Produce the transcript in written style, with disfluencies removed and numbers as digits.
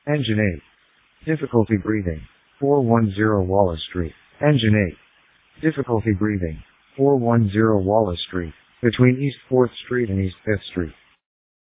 Engine 8. Difficulty breathing. 410 Wallace Street. Engine 8. Difficulty breathing. 410 Wallace Street. Between East 4th Street and East 5th Street.